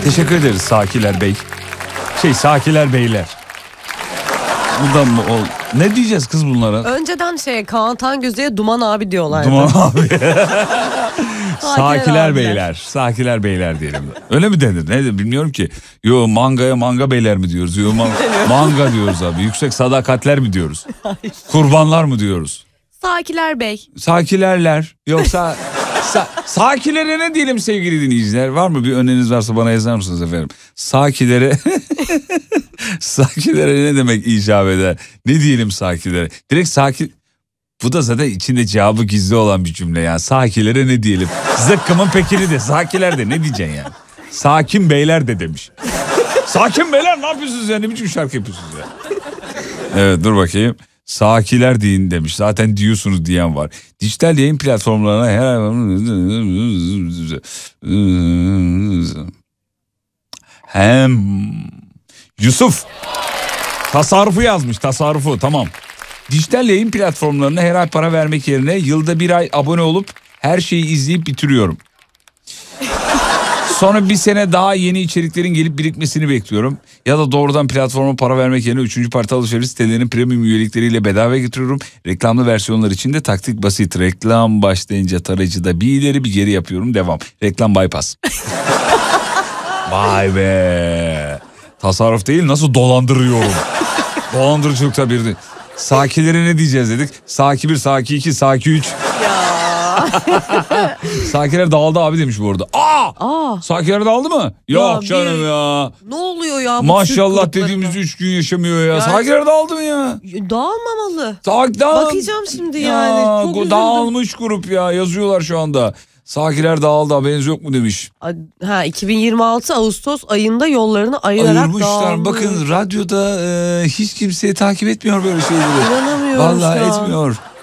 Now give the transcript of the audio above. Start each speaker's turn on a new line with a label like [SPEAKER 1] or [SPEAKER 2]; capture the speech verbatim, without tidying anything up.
[SPEAKER 1] Teşekkür ederiz Sakiler Bey. Şey Sakiler Beyler. Bu da mı ol? Ne diyeceğiz kız bunlara?
[SPEAKER 2] Önceden şey Kaan Tangöze'ye Duman abi diyorlardı.
[SPEAKER 1] Duman abi. Sakiler
[SPEAKER 2] abiler.
[SPEAKER 1] Beyler. Sakiler Beyler diyelim. Öyle mi denir? Ne de bilmiyorum ki. Yo mangaya manga beyler mi diyoruz? Yo man- manga diyoruz abi. Yüksek sadakatler mi diyoruz? Kurbanlar mı diyoruz?
[SPEAKER 2] Sakiler Bey.
[SPEAKER 1] Sakilerler. Yoksa sa- sakilere ne diyelim sevgili dinleyiciler? Var mı bir öneriniz varsa bana yazar mısınız efendim? Sakilere sakilere ne demek icap eder? Ne diyelim sakilere? Direkt sakin. Bu da zaten içinde cevabı gizli olan bir cümle ya. Sakilere ne diyelim? Zıkkımın pekini de sakiler de ne diyeceksin yani? Sakin beyler de demiş. Sakin beyler ne yapıyorsunuz ya? Ne biçim şarkı yapıyorsunuz ya? Evet dur bakayım. Sakiler deyin demiş. Zaten diyorsunuz diyen var. Dijital yayın platformlarına her hem Yusuf tasarrufu yazmış, tasarrufu tamam. Dijital yayın platformlarına her ay para vermek yerine yılda bir ay abone olup her şeyi izleyip bitiriyorum. Sonra bir sene daha yeni içeriklerin gelip birikmesini bekliyorum. Ya da doğrudan platforma para vermek yerine üçüncü parti alışveriş sitelerinin premium üyelikleriyle bedava getiriyorum. Reklamlı versiyonlar için de taktik basit. Reklam başlayınca tarayıcıda bir ileri bir geri yapıyorum. Devam. Reklam bypass. Vay be. Tasarruf değil nasıl dolandırıyorum. Dolandırıcılıkta bir de. Sakilere ne diyeceğiz dedik. Saki bir, Saki iki, Saki üç.
[SPEAKER 2] Ya.
[SPEAKER 1] Sakiler dağıldı abi demiş bu arada. Aa!
[SPEAKER 2] Aa.
[SPEAKER 1] Sakiler dağıldı mı? Yok
[SPEAKER 2] Ya
[SPEAKER 1] canım
[SPEAKER 2] bir-
[SPEAKER 1] ya.
[SPEAKER 2] Ne oluyor ya? bu
[SPEAKER 1] Maşallah
[SPEAKER 2] Türk gruplarında?
[SPEAKER 1] dediğimiz üç gün yaşamıyor ya.
[SPEAKER 2] Yani-
[SPEAKER 1] Sakiler dağıldı mı ya?
[SPEAKER 2] Dağılmamalı.
[SPEAKER 1] Sak dağıl.
[SPEAKER 2] Bakacağım şimdi
[SPEAKER 1] Ya,
[SPEAKER 2] yani. Çok
[SPEAKER 1] gu-
[SPEAKER 2] üzüldüm.
[SPEAKER 1] dağılmış grup ya. Yazıyorlar şu anda. Sakiler dağıldı haberiniz yok mu demiş.
[SPEAKER 2] Ha iki bin yirmi altı Ağustos ayında yollarını ayırarak
[SPEAKER 1] Ayırmışlar.
[SPEAKER 2] dağılmış.
[SPEAKER 1] Bakın radyoda e, hiç kimse takip etmiyor böyle şeyleri.
[SPEAKER 2] İnanamıyoruz
[SPEAKER 1] Vallahi
[SPEAKER 2] ya.
[SPEAKER 1] etmiyor.